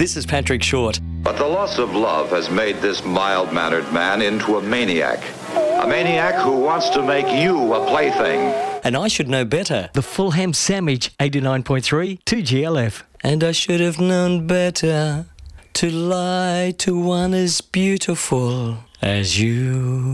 This is Patrick Short. But the loss of love has made this mild-mannered man into a maniac. A maniac who wants to make you a plaything. And I should know better. The Fulham Sandwich, 89.3 2GLF. And I should have known better to lie to one as beautiful as you.